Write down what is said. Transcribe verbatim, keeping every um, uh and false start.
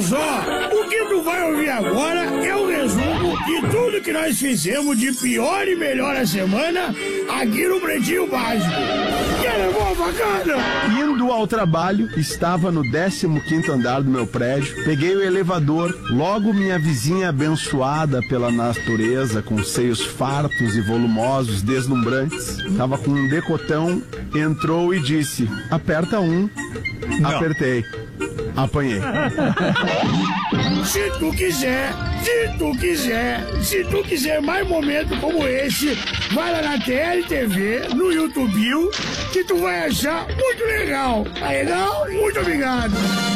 só, o que tu vai ouvir agora é o resumo de tudo que nós fizemos de pior e melhor a semana aqui no Pretinho Básico. Que levou a facada? Indo ao trabalho, estava no décimo quinto andar do meu prédio, peguei o elevador, logo minha vizinha abençoada pela natureza, com seios fartos e volumosos, deslumbrantes, estava com um decotão, entrou e disse, aperta um, Não. Apertei. Apanhei. Se tu quiser, se tu quiser, se tu quiser mais momentos como esse, vai lá na T L T V, no YouTube, que tu vai achar muito legal. Tá legal? Muito obrigado.